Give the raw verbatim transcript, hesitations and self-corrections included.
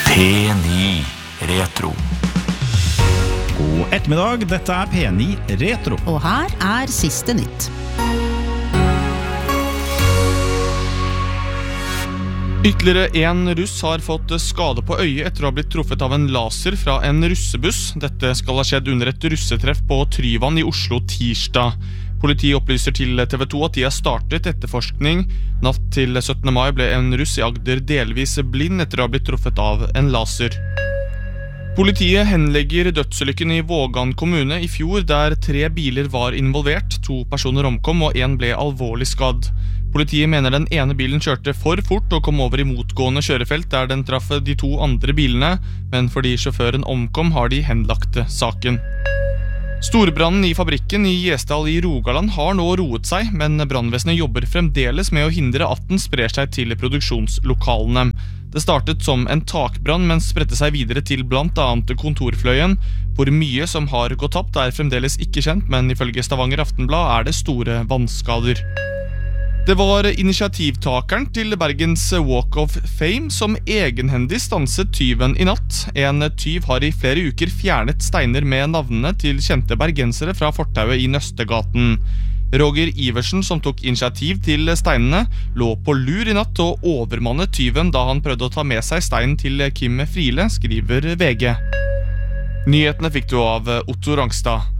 P ni Retro. God ettermiddag, dette er P ni Retro. Og her er siste nytt. Ytterligere en russ har fått skade på øyet etter å ha blitt truffet av en laser fra en russebuss. Dette skal ha skjedd under et russetreff på Tryvann i Oslo tirsdag. Politiet opplyser til T V to at de har startet etterforskning. Natt til syttende mai ble en russ i Agder delvis blind etter å ha blitt truffet av en laser. Politiet henlegger dødsulykken i Vågan kommune i fjor, der tre biler var involvert. To personer omkom og en ble alvorlig skadd. Politiet mener den ene bilen kjørte for fort og kom over i motgående kjørefelt der den traff de to andre bilene, men fordi sjåføren omkom har de henlagt saken. Storbrannen i fabrikken i Gjesdal i Rogaland har nå roet seg, men brannvesenet jobber fremdeles med å hindre at den sprer seg til produksjonslokalene. Det startet som en takbrann, men spredte seg videre til blant annet kontorfløyen. Hvor mye som har gått tapt er fremdeles ikke kjent, men ifølge Stavanger Aftenblad er det store vannskader. Det var initiativtakeren til Bergens Walk of Fame som egenhendig stanset tyven i natt. En tyv har i flere uker fjernet steiner med navnene til kjente bergensere fra fortauet i Nøstegaten. Roger Iversen, som tok initiativ til steinene, lå på lur i natt og overmannet tyven da han prøvde å ta med seg steinen til Kim Friele, skriver V G. Nyhetene fikk du av Otto Rangstad.